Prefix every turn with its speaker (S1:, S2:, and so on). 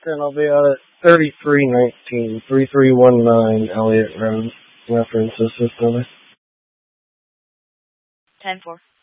S1: And I'll be out at 3319, 3319 Elliott Road. Reference this number.
S2: 10-4.